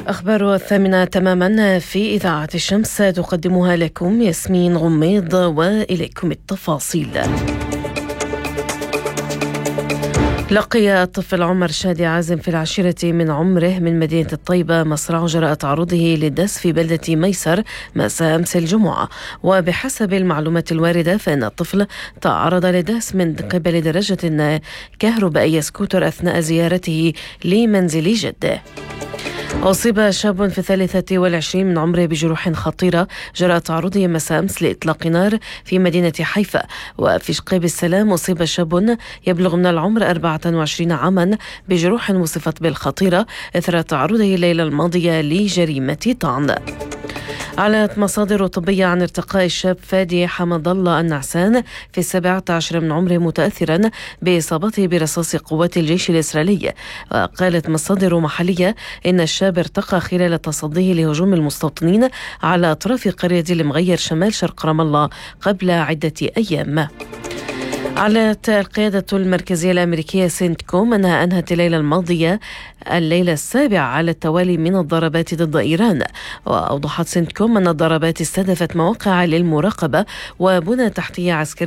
أخبار 8 تماما في إذاعة الشمس تقدمها لكم ياسمين غميض، وإليكم التفاصيل. لقي الطفل عمر شادي عازم في العاشرة من عمره من مدينة الطيبة مصرع جراء تعرضه للدس في بلدة ميسر مساء أمس الجمعة. وبحسب المعلومات الواردة فإن الطفل تعرض للدس من قبل دراجة كهربائية سكوتر أثناء زيارته لمنزل جده. أصيب شاب في 23 من عمره بجروح خطيرة جراء تعرضه مساء أمس لإطلاق نار في مدينة حيفا. وفي شقيب السلام أصيب شاب يبلغ من العمر 24 عاما بجروح وصفت بالخطيرة إثر تعرضه الليلة الماضية لجريمة طعن. أعلنت مصادر طبية عن ارتقاء الشاب فادي حمد الله النعسان في 17 من عمره متأثرا بإصابته برصاص قوات الجيش الإسرائيلي. وقالت مصادر محلية إن الشاب ارتقى خلال تصديه لهجوم المستوطنين على أطراف قرية المغير شمال شرق رام الله قبل عدة أيام. أعلنت القيادة المركزية الأمريكية سنتكوم أنها أنهت الليلة الماضية الليلة السابعة على التوالي من الضربات ضد إيران. وأوضحت سنتكوم أن الضربات استهدفت مواقع للمراقبة وبنى تحتية عسكرية